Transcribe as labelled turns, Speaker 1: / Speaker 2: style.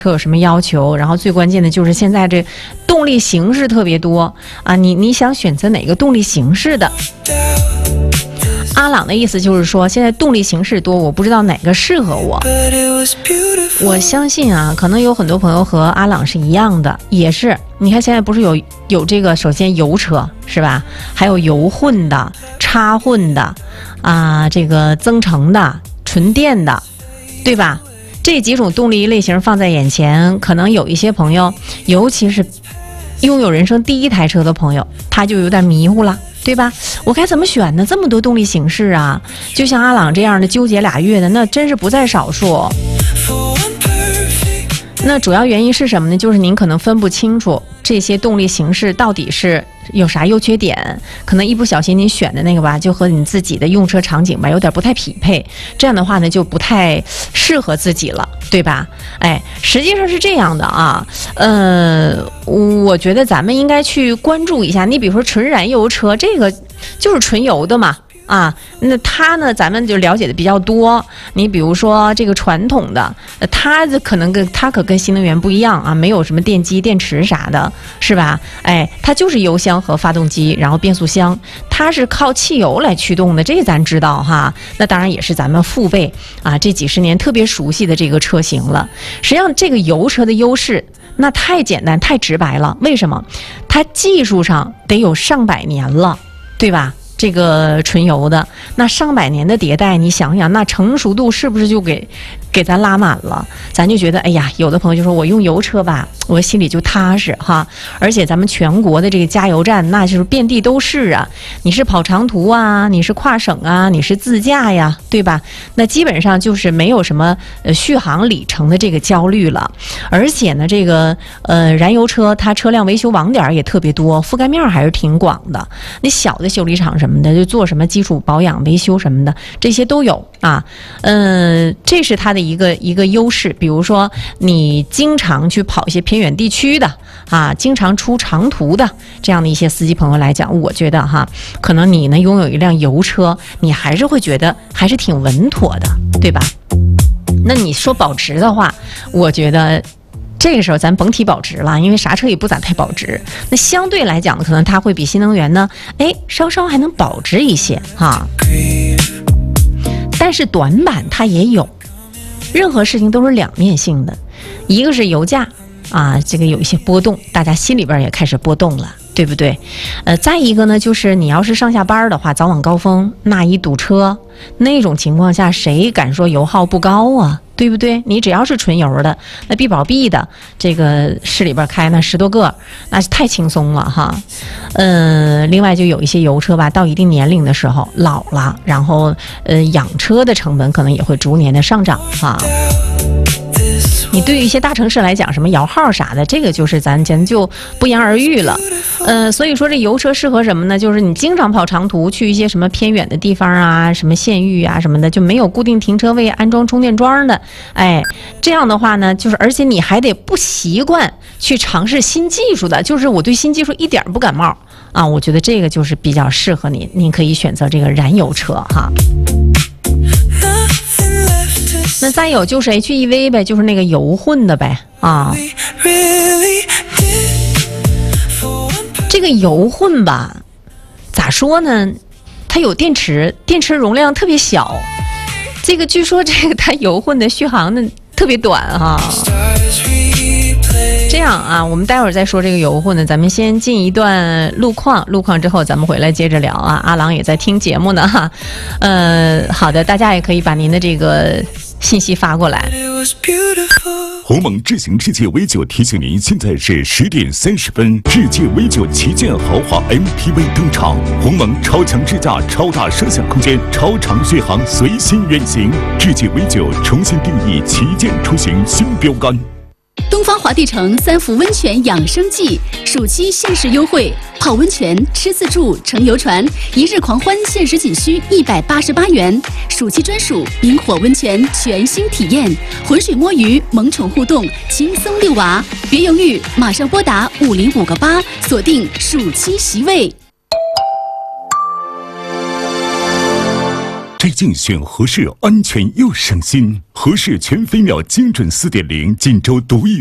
Speaker 1: 有什么要求，然后最关键的就是现在这动力形式特别多啊，你想选择哪个动力形式的？阿朗的意思就是说，现在动力形式多，我不知道哪个适合我。我相信啊，可能有很多朋友和阿朗是一样的，也是。你看现在不是有这个，首先油车是吧？还有油混的、插混的啊，这个增程的、纯电的，对吧？这几种动力类型放在眼前，可能有一些朋友，尤其是拥有人生第一台车的朋友，他就有点迷糊了，对吧？我该怎么选呢？这么多动力形式啊，就像阿朗这样的纠结2月的，那真是不在少数。那主要原因是什么呢？就是您可能分不清楚这些动力形式到底是有啥优缺点，可能一不小心您选的那个吧，就和你自己的用车场景吧有点不太匹配，这样的话呢就不太适合自己了，对吧？哎，实际上是这样的啊，我觉得咱们应该去关注一下，你比如说纯燃油车，这个就是纯油的嘛。啊，那它呢，咱们就了解的比较多。你比如说这个传统的，它可能跟新能源不一样啊，没有什么电机、电池啥的，是吧？哎，它就是油箱和发动机，然后变速箱，它是靠汽油来驱动的，这咱知道哈。那当然也是咱们父辈啊这几十年特别熟悉的这个车型了。实际上，这个油车的优势那太简单、太直白了。为什么？它技术上得有上百年了，对吧？这个纯油的那上百年的迭代，你想想那成熟度是不是就给咱拉满了？咱就觉得哎呀，有的朋友就说我用油车吧，我心里就踏实哈。而且咱们全国的这个加油站那就是遍地都是啊，你是跑长途啊，你是跨省啊，你是自驾呀，对吧？那基本上就是没有什么续航里程的这个焦虑了。而且呢，这个燃油车它车辆维修网点也特别多，覆盖面还是挺广的。那小的修理厂什么的，就做什么基础保养、维修什么的，这些都有啊。这是它的一个优势。比如说，你经常去跑一些偏远地区的啊，经常出长途的这样的一些司机朋友来讲，我觉得哈，可能你呢拥有一辆油车，你还是会觉得还是挺稳妥的，对吧？那你说保值的话，我觉得这个时候咱甭提保值了，因为啥车也不咋太保值。那相对来讲，可能它会比新能源呢，稍稍还能保值一些哈。但是短板它也有，任何事情都是两面性的，一个是油价啊，这个有一些波动，大家心里边也开始波动了，对不对？再一个呢，就是你要是上下班的话，早晚高峰那一堵车，那种情况下，谁敢说油耗不高啊？对不对？你只要是纯油的，那必保 B 的，这个市里边开那10多个，那是太轻松了哈。另外就有一些油车吧，到一定年龄的时候老了，然后养车的成本可能也会逐年的上涨哈。你对于一些大城市来讲，什么摇号啥的，这个就是咱就不言而喻了。所以说这油车适合什么呢？就是你经常跑长途，去一些什么偏远的地方啊，什么县域啊什么的，就没有固定停车位安装充电桩的，这样的话呢，就是而且你还得不习惯去尝试新技术的，就是我对新技术一点不感冒啊，我觉得这个就是比较适合你，你可以选择这个燃油车哈。那再有就是 HEV 呗，就是那个油混的呗啊。这个油混吧，咋说呢？它有电池，电池容量特别小。这个据说这个它油混的续航呢特别短哈。这样啊，我们待会儿再说这个油混呢，咱们先进一段路况之后咱们回来接着聊啊。阿郎也在听节目呢哈。好的，大家也可以把您的这个信息发过来。
Speaker 2: 鸿蒙智行世界 V9 提醒您，现在是10点30分，世界 V9 旗舰豪华 MPV 登场，鸿蒙超强智驾、超大摄像空间、超长续航，随心远行。世界 V9 重新定义旗舰出行新标杆。
Speaker 3: 东方华帝城3伏温泉养生季暑期限时优惠，泡温泉、吃自助、乘游船，1日狂欢限时仅需188元。暑期专属冰火温泉全新体验，浑水摸鱼、萌宠互动，轻松遛娃。别犹豫，马上拨打50588，锁定暑期席位。
Speaker 2: 这竞选合适，安全又省心。合适全飞秒精准4.0，锦州独一